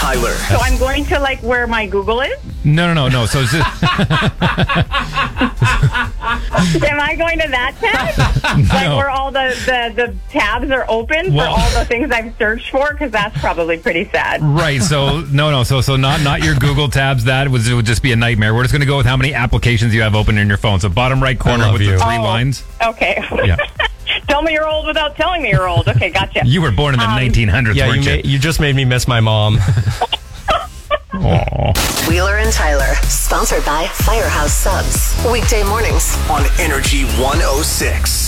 Tyler. So I'm going to like where my Google is? No. So it's just, Am I going to that tab? Like No. where all the tabs are open for Well- all the things I've searched for? Because that's probably pretty sad. right. So no. So not your Google tabs. It would just be a nightmare. We're just going to go with how many applications you have open in your phone. So bottom right corner love with you. the three Oh, lines. Okay. Yeah. Tell me you're old without telling me you're old. Okay, gotcha. You were born in the 1900s, Yeah, weren't you? you just made me miss my mom. Aw. Wheeler and Tyler, sponsored by Firehouse Subs. Weekday mornings On Energy 106.